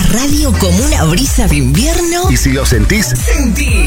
radio como una brisa de invierno. Y si lo sentís, Sentí.